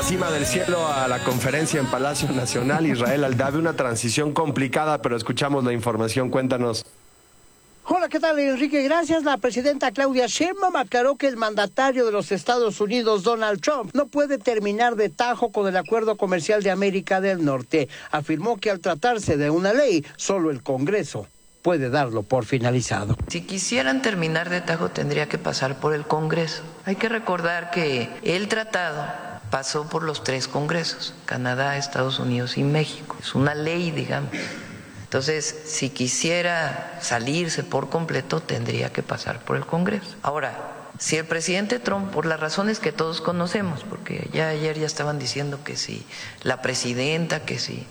cima del cielo a la conferencia en Palacio Nacional. Israel Aldave, una transición complicada, pero escuchamos la información. Cuéntanos. Hola, ¿qué tal, Enrique? Gracias. La presidenta Claudia Sheinbaum aclaró que el mandatario de los Estados Unidos, Donald Trump, no puede terminar de tajo con el Acuerdo Comercial de América del Norte. Afirmó que al tratarse de una ley, solo el Congreso puede darlo por finalizado. Si quisieran terminar de tajo, tendría que pasar por el Congreso. Hay que recordar que el tratado pasó por los 3 congresos, Canadá, Estados Unidos y México. Es una ley, digamos. Entonces, si quisiera salirse por completo, tendría que pasar por el Congreso. Ahora, si el presidente Trump, por las razones que todos conocemos, porque ya ayer ya estaban diciendo que si la presidenta, que si...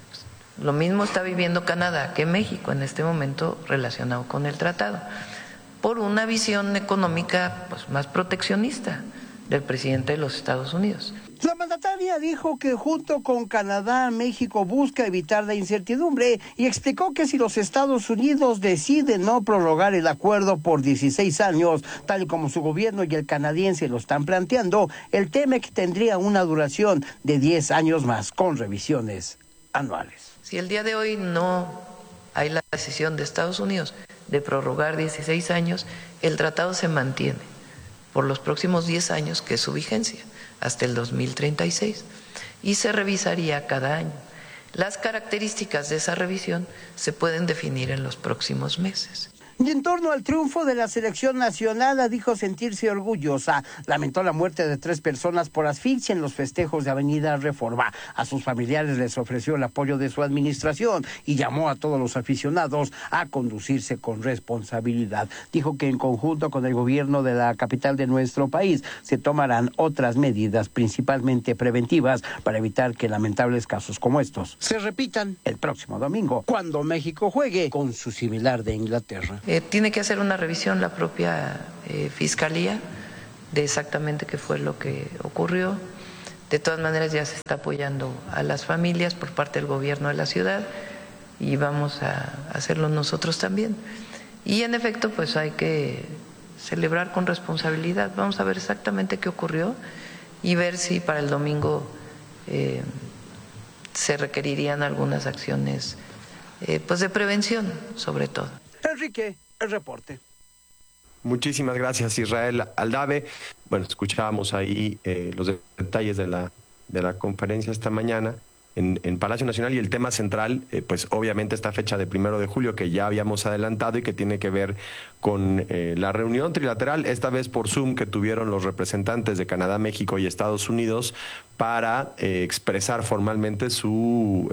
Lo mismo está viviendo Canadá que México en este momento relacionado con el tratado, por una visión económica pues, más proteccionista del presidente de los Estados Unidos. La mandataria dijo que junto con Canadá, México busca evitar la incertidumbre y explicó que si los Estados Unidos deciden no prorrogar el acuerdo por 16 años, tal y como su gobierno y el canadiense lo están planteando, el TEMEC tendría una duración de 10 años más, con revisiones anuales. Si el día de hoy no hay la decisión de Estados Unidos de prorrogar 16 años, el tratado se mantiene por los próximos 10 años, que es su vigencia, hasta el 2036, y se revisaría cada año. Las características de esa revisión se pueden definir en los próximos meses. Y en torno al triunfo de la selección nacional, dijo sentirse orgullosa. Lamentó la muerte de 3 personas por asfixia en los festejos de Avenida Reforma. A sus familiares les ofreció el apoyo de su administración y llamó a todos los aficionados a conducirse con responsabilidad. Dijo que en conjunto con el gobierno de la capital de nuestro país se tomarán otras medidas, principalmente preventivas, para evitar que lamentables casos como estos se repitan el próximo domingo, cuando México juegue con su similar de Inglaterra. Tiene que hacer una revisión la propia Fiscalía de exactamente qué fue lo que ocurrió. De todas maneras ya se está apoyando a las familias por parte del gobierno de la ciudad y vamos a hacerlo nosotros también. Y en efecto, pues hay que celebrar con responsabilidad. Vamos a ver exactamente qué ocurrió y ver si para el domingo se requerirían algunas acciones pues de prevención, sobre todo. Enrique, el reporte. Muchísimas gracias, Israel Aldave. Bueno, escuchábamos ahí los detalles de la conferencia esta mañana en Palacio Nacional, y el tema central, pues obviamente esta fecha de 1 de julio que ya habíamos adelantado y que tiene que ver con la reunión trilateral, esta vez por Zoom, que tuvieron los representantes de Canadá, México y Estados Unidos para expresar formalmente su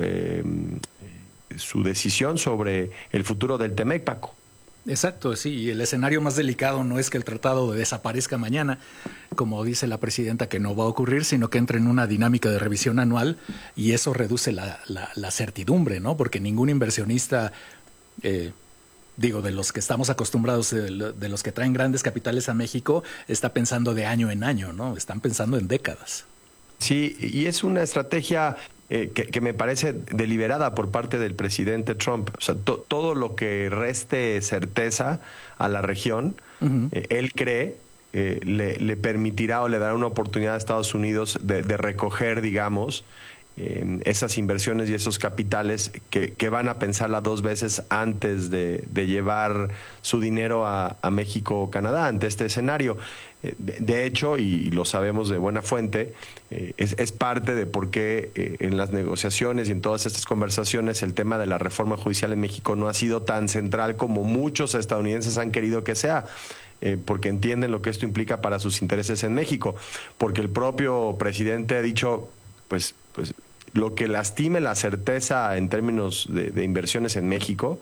decisión sobre el futuro del TEMEC, Paco. Exacto, sí, y el escenario más delicado no es que el tratado desaparezca mañana, como dice la presidenta, que no va a ocurrir, sino que entre en una dinámica de revisión anual, y eso reduce la certidumbre, ¿no? Porque ningún inversionista, de los que estamos acostumbrados, de los que traen grandes capitales a México, está pensando de año en año, ¿no? Están pensando en décadas. Sí, y es una estrategia que me parece deliberada por parte del presidente Trump. O sea, todo lo que reste certeza a la región, él cree le permitirá o le dará una oportunidad a Estados Unidos de recoger, digamos, esas inversiones y esos capitales que van a pensarla 2 veces antes de llevar su dinero a México o Canadá ante este escenario. De hecho, y lo sabemos de buena fuente, es parte de por qué en las negociaciones y en todas estas conversaciones el tema de la reforma judicial en México no ha sido tan central como muchos estadounidenses han querido que sea. Porque entienden lo que esto implica para sus intereses en México, porque el propio presidente ha dicho, pues lo que lastime la certeza en términos de inversiones en México,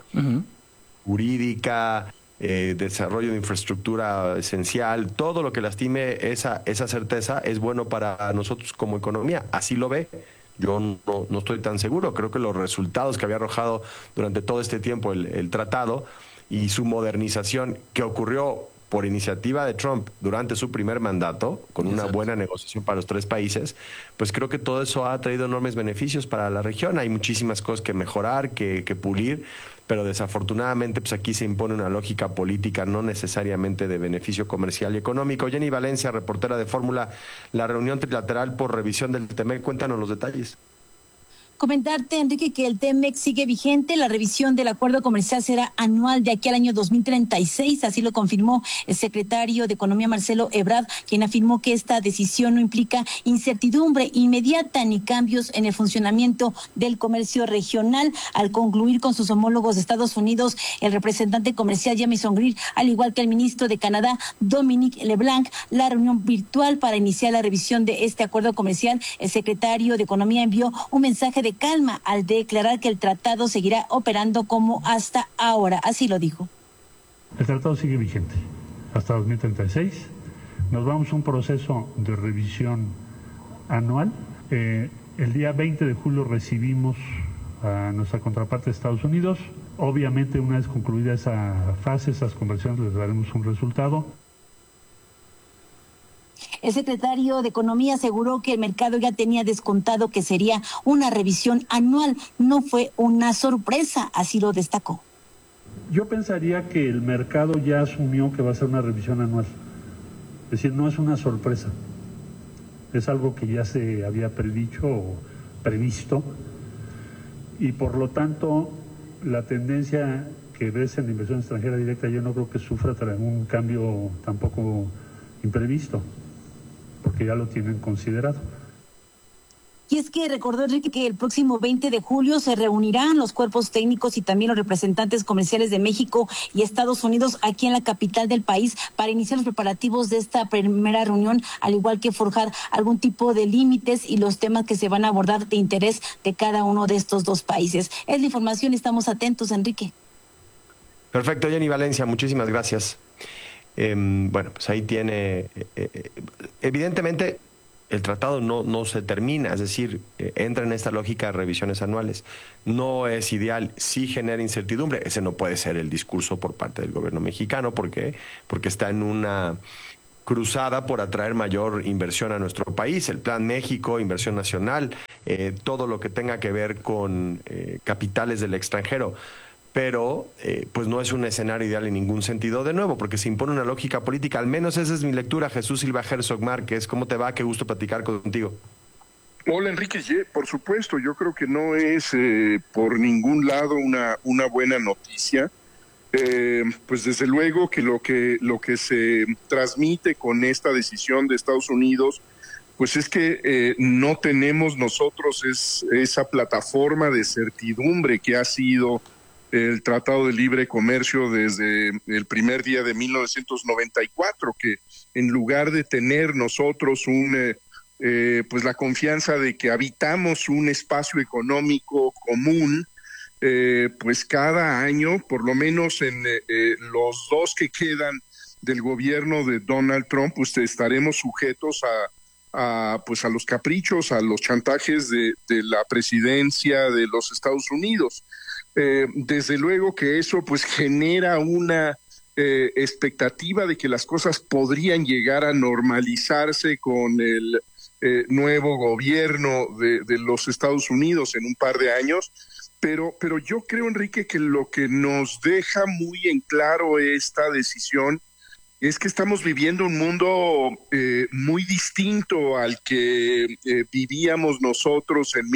jurídica, desarrollo de infraestructura esencial, todo lo que lastime esa certeza es bueno para nosotros como economía. Así lo ve. Yo no estoy tan seguro. Creo que los resultados que había arrojado durante todo este tiempo el tratado y su modernización, que ocurrió por iniciativa de Trump durante su primer mandato, con una buena negociación para los tres países, pues creo que todo eso ha traído enormes beneficios para la región. Hay muchísimas cosas que mejorar, que pulir, pero desafortunadamente pues aquí se impone una lógica política, no necesariamente de beneficio comercial y económico. Jenny Valencia, reportera de Fórmula, la reunión trilateral por revisión del TEMEC, cuéntanos los detalles. Comentarte, Enrique, que el TEMEC sigue vigente. La revisión del acuerdo comercial será anual de aquí al año 2036. Así lo confirmó el secretario de Economía, Marcelo Ebrard, quien afirmó que esta decisión no implica incertidumbre inmediata ni cambios en el funcionamiento del comercio regional. Al concluir con sus homólogos de Estados Unidos, el representante comercial Jamieson Greer, al igual que el ministro de Canadá, Dominic LeBlanc, la reunión virtual para iniciar la revisión de este acuerdo comercial, el secretario de Economía envió un mensaje de calma al declarar que el tratado seguirá operando como hasta ahora. Así lo dijo. El tratado sigue vigente hasta 2036. Nos vamos a un proceso de revisión anual. El día 20 de julio recibimos a nuestra contraparte de Estados Unidos. Obviamente, una vez concluida esa fase, esas conversaciones, les daremos un resultado. El secretario de Economía aseguró que el mercado ya tenía descontado que sería una revisión anual. No fue una sorpresa, así lo destacó. Yo pensaría que el mercado ya asumió que va a ser una revisión anual. Es decir, no es una sorpresa. Es algo que ya se había predicho o previsto. Y por lo tanto, la tendencia que ves en la inversión extranjera directa, yo no creo que sufra un cambio tampoco imprevisto, porque ya lo tienen considerado. Y es que recordó, Enrique, que el próximo 20 de julio se reunirán los cuerpos técnicos y también los representantes comerciales de México y Estados Unidos aquí en la capital del país para iniciar los preparativos de esta primera reunión, al igual que forjar algún tipo de límites y los temas que se van a abordar de interés de cada uno de estos dos países. Es la información, estamos atentos, Enrique. Perfecto, Jenny Valencia, muchísimas gracias. Bueno, pues ahí tiene, evidentemente el tratado no se termina, es decir, entra en esta lógica de revisiones anuales. No es ideal, sí genera incertidumbre. Ese no puede ser el discurso por parte del gobierno mexicano, porque está en una cruzada por atraer mayor inversión a nuestro país, el Plan México, inversión nacional, todo lo que tenga que ver con capitales del extranjero. Pero pues no es un escenario ideal en ningún sentido, de nuevo, porque se impone una lógica política. Al menos esa es mi lectura. Jesús Silva Herzog Márquez, ¿cómo te va? Qué gusto platicar contigo. Hola, Enrique. Por supuesto, yo creo que no es por ningún lado una buena noticia. Pues desde luego que lo que se transmite con esta decisión de Estados Unidos, pues es que no tenemos nosotros esa plataforma de certidumbre que ha sido el Tratado de Libre Comercio desde el primer día de 1994, que en lugar de tener nosotros pues la confianza de que habitamos un espacio económico común, pues cada año, por lo menos en los dos que quedan del gobierno de Donald Trump, pues estaremos sujetos a los caprichos, a los chantajes de la presidencia de los Estados Unidos. Desde luego que eso pues genera una expectativa de que las cosas podrían llegar a normalizarse con el nuevo gobierno de los Estados Unidos en un par de años, pero yo creo, Enrique, que lo que nos deja muy en claro esta decisión es que estamos viviendo un mundo muy distinto al que vivíamos nosotros en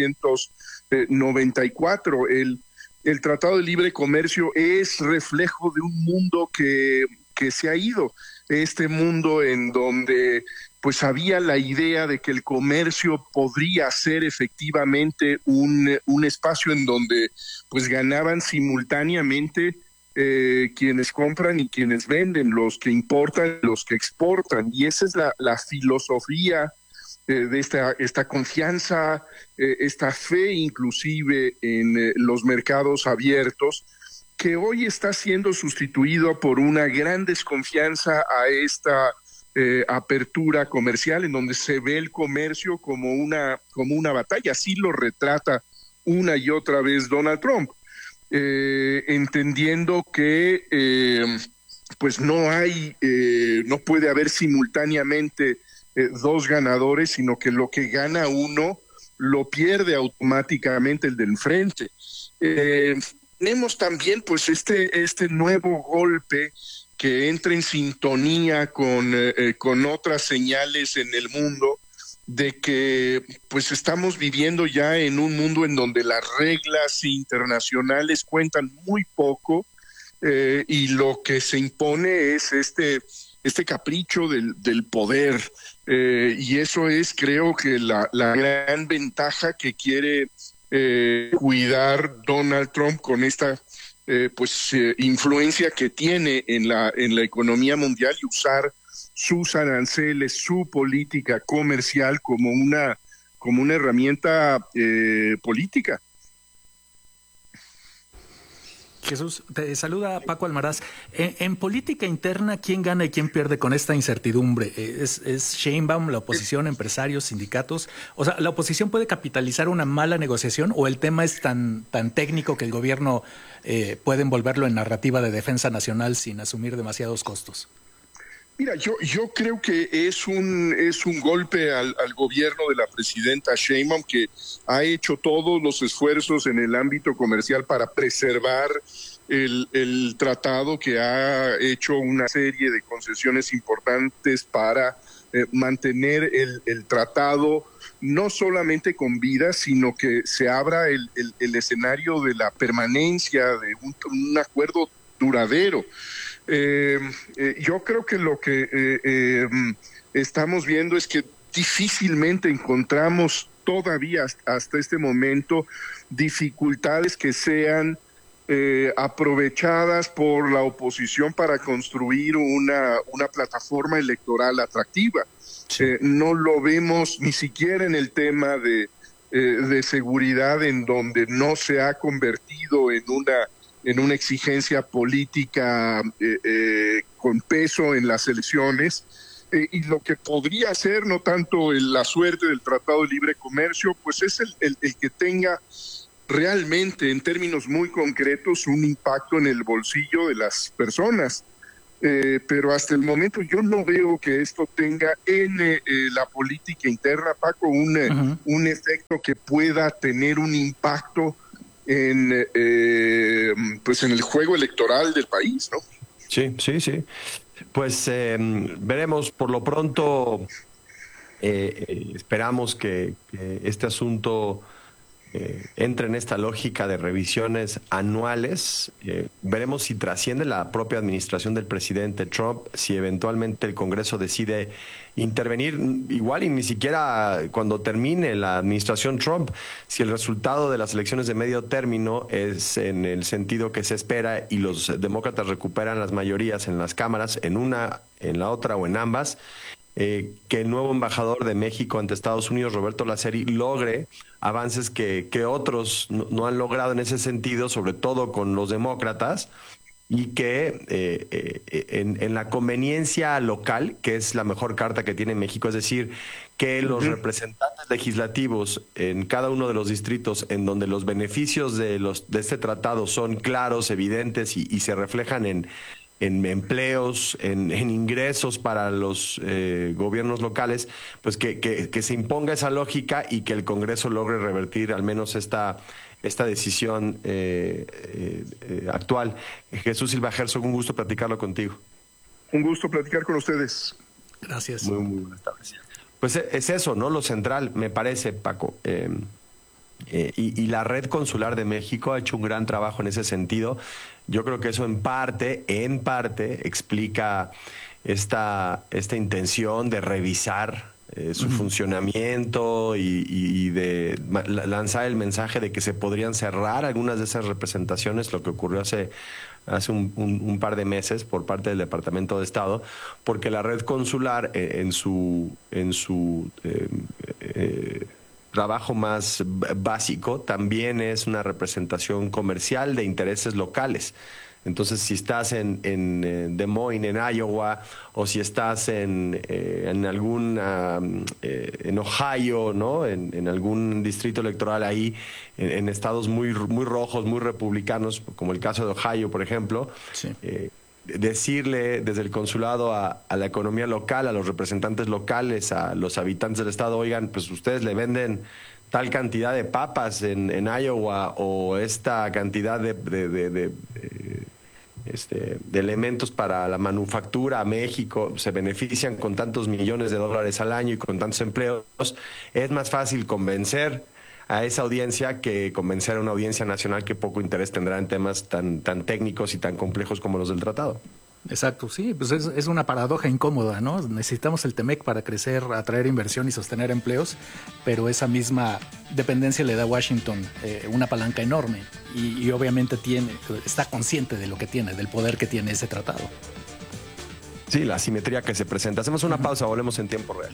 1994. El Tratado de Libre Comercio es reflejo de un mundo que se ha ido. Este mundo en donde pues había la idea de que el comercio podría ser efectivamente un espacio en donde pues ganaban simultáneamente quienes compran y quienes venden, los que importan, los que exportan, y esa es la filosofía de esta confianza, esta fe inclusive en los mercados abiertos, que hoy está siendo sustituido por una gran desconfianza a esta apertura comercial, en donde se ve el comercio como una batalla. Así lo retrata una y otra vez Donald Trump, entendiendo que pues no puede haber simultáneamente dos ganadores, sino que lo que gana uno lo pierde automáticamente el del enfrente. Tenemos también pues este nuevo golpe que entra en sintonía con otras señales en el mundo, de que pues estamos viviendo ya en un mundo en donde las reglas internacionales cuentan muy poco, y lo que se impone es este capricho del poder, y eso es, creo que la gran ventaja que quiere cuidar Donald Trump con esta influencia que tiene en la economía mundial, y usar sus aranceles, su política comercial como una herramienta política. Jesús, te saluda Paco Almaraz. En política interna, ¿quién gana y quién pierde con esta incertidumbre? ¿Es Sheinbaum, la oposición, empresarios, sindicatos? O sea, ¿la oposición puede capitalizar una mala negociación o el tema es tan técnico que el gobierno puede envolverlo en narrativa de defensa nacional sin asumir demasiados costos? Mira, yo creo que es un golpe al gobierno de la presidenta Sheinbaum, que ha hecho todos los esfuerzos en el ámbito comercial para preservar el tratado, que ha hecho una serie de concesiones importantes para mantener el tratado no solamente con vida, sino que se abra el escenario de la permanencia de un acuerdo duradero. Yo creo que lo que estamos viendo es que difícilmente encontramos todavía hasta este momento dificultades que sean aprovechadas por la oposición para construir una plataforma electoral atractiva. Sí. No lo vemos ni siquiera en el tema de seguridad, en donde no se ha convertido en una exigencia política con peso en las elecciones, y lo que podría ser no tanto la suerte del Tratado de Libre Comercio, pues es el que tenga realmente, en términos muy concretos, un impacto en el bolsillo de las personas. Pero hasta el momento yo no veo que esto tenga en la política interna, Paco, un efecto que pueda tener un impacto en el juego electoral del país, ¿no? Sí. Pues veremos. Por lo pronto esperamos que este asunto entre en esta lógica de revisiones anuales. Veremos si trasciende la propia administración del presidente Trump, si eventualmente el Congreso decide intervenir, igual y ni siquiera cuando termine la administración Trump, si el resultado de las elecciones de medio término es en el sentido que se espera y los demócratas recuperan las mayorías en las cámaras, en una, en la otra o en ambas, que el nuevo embajador de México ante Estados Unidos, Roberto Laceri, logre avances que otros no han logrado en ese sentido, sobre todo con los demócratas, y que en la conveniencia local, que es la mejor carta que tiene México, es decir, que los representantes legislativos en cada uno de los distritos en donde los beneficios de este tratado son claros, evidentes y se reflejan en empleos, en ingresos para los gobiernos locales, pues que se imponga esa lógica y que el Congreso logre revertir al menos esta decisión actual. Jesús Silva Herzog, un gusto platicarlo contigo. Un gusto platicar con ustedes. Gracias. Muy buenas tardes. Pues es eso, ¿no? Lo central, me parece, Paco. Y la Red Consular de México ha hecho un gran trabajo en ese sentido. Yo creo que eso en parte explica esta intención de revisar su funcionamiento y de lanzar el mensaje de que se podrían cerrar algunas de esas representaciones, lo que ocurrió hace un par de meses por parte del Departamento de Estado, porque la Red Consular en su trabajo más básico también es una representación comercial de intereses locales. Entonces, si estás en Des Moines, en Iowa, o si estás en Ohio, ¿no? En algún distrito electoral ahí, en estados muy rojos, muy republicanos, como el caso de Ohio, por ejemplo, sí. decirle desde el consulado a la economía local, a los representantes locales, a los habitantes del estado, oigan, pues ustedes le venden tal cantidad de papas en Iowa o esta cantidad de elementos para la manufactura a México, se benefician con tantos millones de dólares al año y con tantos empleos. Es más fácil convencer a esa audiencia que convencer a una audiencia nacional que poco interés tendrá en temas tan técnicos y tan complejos como los del tratado. Exacto, sí, pues es una paradoja incómoda, ¿no? Necesitamos el TEMEC para crecer, atraer inversión y sostener empleos, pero esa misma dependencia le da a Washington una palanca enorme y obviamente está consciente de lo que tiene, del poder que tiene ese tratado. Sí, la asimetría que se presenta. Hacemos una pausa, volvemos en tiempo real.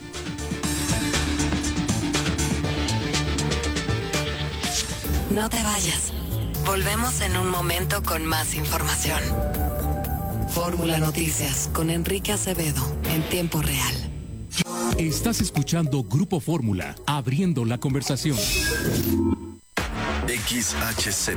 No te vayas. Volvemos en un momento con más información. Fórmula Noticias con Enrique Acevedo en tiempo real. Estás escuchando Grupo Fórmula, abriendo la conversación. XHZ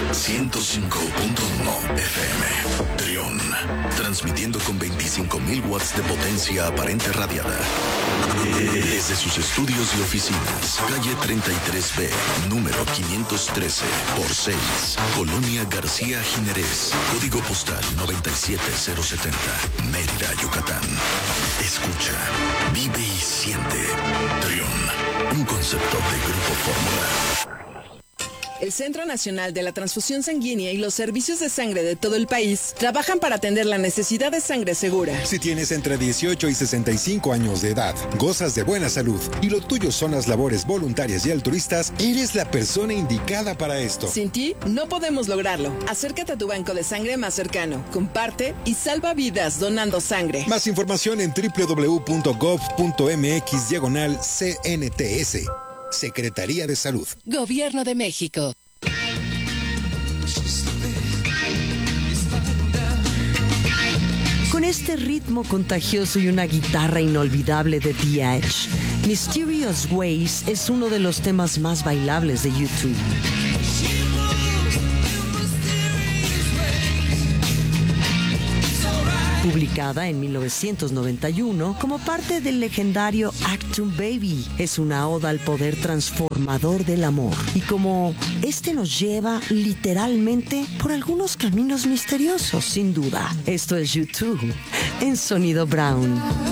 105.1 FM Trión, transmitiendo con 25.000 watts de potencia aparente radiada desde sus estudios y oficinas, calle 33B, número 513 por 6, Colonia García Jiménez, código postal 97070, Mérida, Yucatán. Escucha, vive y siente. Trión, un concepto de Grupo Fórmula. El Centro Nacional de la Transfusión Sanguínea y los servicios de sangre de todo el país trabajan para atender la necesidad de sangre segura. Si tienes entre 18 y 65 años de edad, gozas de buena salud y lo tuyo son las labores voluntarias y altruistas, eres la persona indicada para esto. Sin ti, no podemos lograrlo. Acércate a tu banco de sangre más cercano, comparte y salva vidas donando sangre. Más información en www.gov.mx/CNTS. Secretaría de Salud. Gobierno de México. Con este ritmo contagioso y una guitarra inolvidable de The Edge, Mysterious Ways es uno de los temas más bailables de YouTube. Publicada en 1991 como parte del legendario Achtung Baby, es una oda al poder transformador del amor y como este nos lleva literalmente por algunos caminos misteriosos, sin duda. Esto es YouTube en Sonido Brown.